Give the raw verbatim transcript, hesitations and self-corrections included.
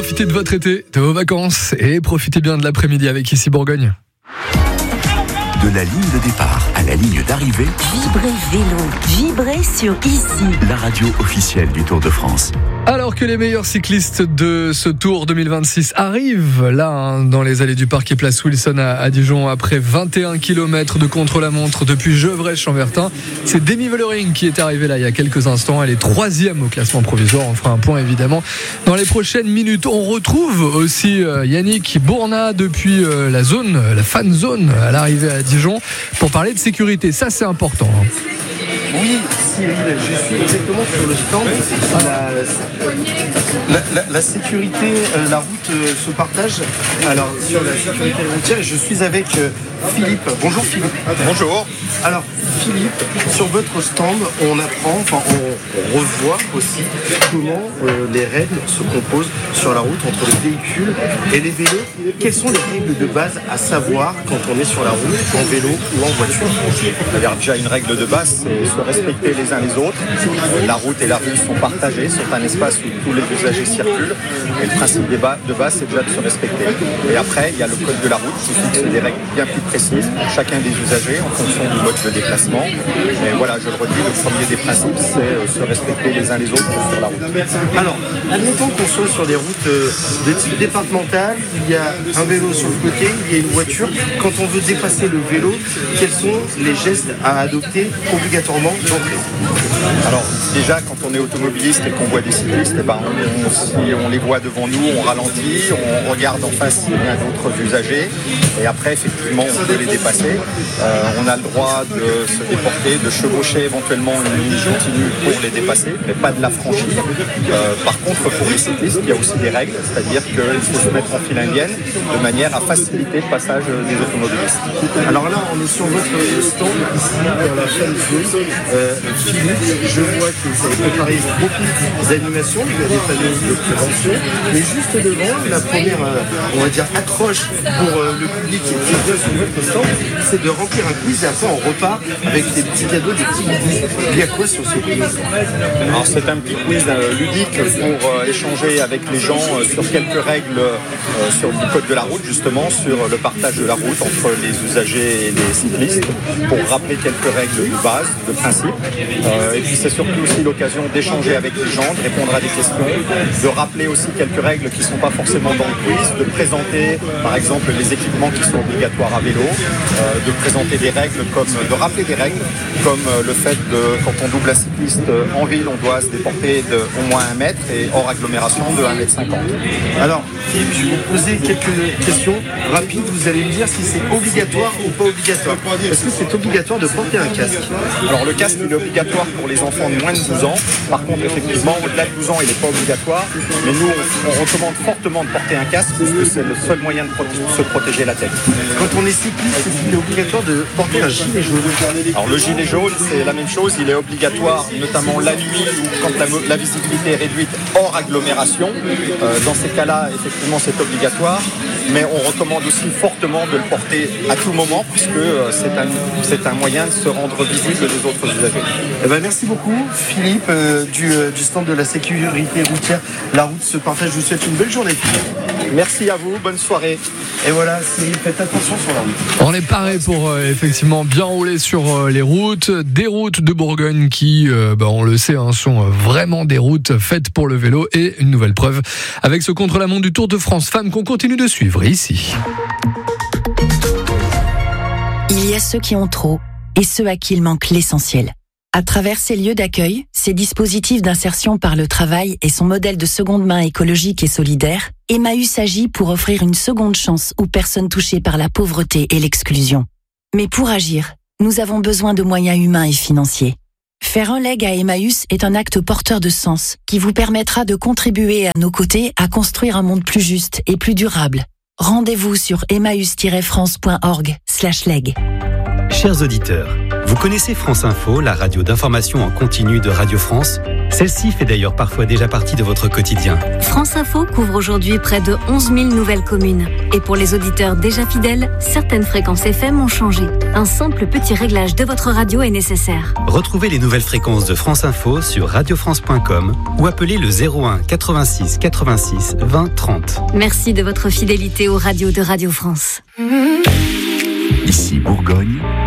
profitez de votre été, de vos vacances et profitez bien de l'après-midi avec Ici Bourgogne. De la ligne de départ à la ligne d'arrivée, Vibrez vélo, vibrez sur Ici, la radio officielle du Tour de France. Alors que les meilleurs cyclistes de ce Tour deux mille vingt-six arrivent là hein, dans les allées du parc et place Wilson à, à Dijon après vingt et un kilomètres de contre-la-montre depuis Gevrey-Chambertin. C'est Demi Vollering qui est arrivée là il y a quelques instants. Elle est troisième au classement provisoire. On fera un point évidemment dans les prochaines minutes. On retrouve aussi euh, Yannick Bournat depuis euh, la zone, la fan zone à l'arrivée à Dijon pour parler de sécurité. Ça c'est important. Hein. Oui, Cyril, je suis exactement sur le stand. La, la, la, la sécurité, euh, la route euh, se partage. Alors, sur la sécurité routière, je suis avec euh, Philippe. Bonjour Philippe. Bonjour. Alors, Philippe, sur votre stand, on apprend, enfin, on, on revoit aussi comment euh, les règles se composent sur la route entre les véhicules et les vélos. Quelles sont les règles de base à savoir quand on est sur la route, en vélo ou en voiture? Il y a déjà une règle de base, c'est se respecter les uns les autres. La route et la rue sont partagées, c'est un espace où tous les usagers circulent. Et le principe de base, c'est déjà de se respecter. Et après, il y a le code de la route qui fixe des règles bien plus précises pour chacun des usagers en fonction du mode de déplacement. Et voilà, je le redis, le premier des principes, c'est se respecter les uns les autres sur la route. Alors, admettons qu'on soit sur des routes de type départemental, il y a un vélo sur le côté, il y a une voiture. Quand on veut dépasser le vélo, quels sont les gestes à adopter obligatoirement d'entrée? Alors déjà, quand on est automobiliste et qu'on voit des cyclistes, eh ben, on, on, si on les voit devant nous, on ralentit, on regarde en face s'il y a d'autres usagers et après effectivement on peut les dépasser. Euh, on a le droit de se déporter, de chevaucher éventuellement une ligne continue pour les dépasser, mais pas de la franchir. Euh, par contre, pour les cyclistes, il y a aussi des règles, c'est-à-dire qu'il faut se mettre en file indienne de manière à faciliter le passage des automobilistes. Alors là, on est sur votre stand ici dans la fan zone. Euh, Philippe, je vois que vous avez préparé beaucoup d'animations, il y a des panneaux de prévention, mais juste devant, la première, euh, on va dire, accroche pour euh, le public qui vient sur votre stand, c'est de remplir un quiz et après on repart avec des petits cadeaux, des petits goodies. Il y a quoi sur ce quiz? Alors c'est un petit quiz euh, ludique pour euh, échanger avec les gens euh, sur quelques règles euh, sur le code de la route, justement, sur le partage de la route entre les usagers et les cyclistes, pour rappeler quelques règles de base, de principe. Euh, et puis c'est surtout aussi l'occasion d'échanger avec les gens, de répondre à des questions, de rappeler aussi quelques règles qui ne sont pas forcément dans le quiz, de présenter par exemple les équipements qui sont obligatoires à vélo, euh, de présenter des règles comme, de rappeler des règles comme euh, le fait de, quand on double un cycliste en ville, on doit se déporter de au moins un mètre et hors agglomération de un mètre cinquante. Alors Philippe, je vais vous poser quelques questions rapides, vous allez me dire si c'est obligatoire ou pas obligatoire. Est-ce que c'est obligatoire de porter un casque? Alors le casque il est obligatoire pour les enfants de moins de douze ans. Par contre effectivement au-delà de douze ans il n'est pas obligatoire. Mais nous on, on recommande fortement de porter un casque parce que c'est le seul moyen de proté- se protéger la tête. Quand on est cycliste, est-il obligatoire de porter un gilet jaune? Alors le gilet jaune c'est la même chose, il est obligatoire notamment la nuit ou quand la, la visibilité est réduite hors agglomération. Euh, dans ces cas-là effectivement c'est obligatoire. Mais on recommande aussi fortement de le porter à tout moment puisque euh, c'est, un, c'est un moyen de se rendre visible des autres usagers. Eh ben, merci beaucoup Philippe euh, du, euh, du stand de la sécurité routière. La route se partage, je vous souhaite une belle journée Philippe. Merci à vous, bonne soirée. Et voilà, Cyril, faites attention sur la route. On est paré pour euh, effectivement bien rouler sur euh, les routes, des routes de Bourgogne qui, euh, bah, on le sait, hein, sont euh, vraiment des routes faites pour le vélo et une nouvelle preuve avec ce contre-la-montre du Tour de France Femmes qu'on continue de suivre ici. Il y a ceux qui ont trop et ceux à qui il manque l'essentiel. À travers ces lieux d'accueil, ces dispositifs d'insertion par le travail et son modèle de seconde main écologique et solidaire, Emmaüs agit pour offrir une seconde chance aux personnes touchées par la pauvreté et l'exclusion. Mais pour agir, nous avons besoin de moyens humains et financiers. Faire un leg à Emmaüs est un acte porteur de sens qui vous permettra de contribuer à nos côtés à construire un monde plus juste et plus durable. Rendez-vous sur emmaüs tiret france point org slash leg. Chers auditeurs, Vous connaissez France Info, la radio d'information en continu de Radio France ? Celle-ci fait d'ailleurs parfois déjà partie de votre quotidien. France Info couvre aujourd'hui près de onze mille nouvelles communes. Et pour les auditeurs déjà fidèles, certaines fréquences F M ont changé. Un simple petit réglage de votre radio est nécessaire. Retrouvez les nouvelles fréquences de France Info sur radio france point com ou appelez le zéro un quatre-vingt-six quatre-vingt-six vingt trente. Merci de votre fidélité aux radios de Radio France. Ici Bourgogne,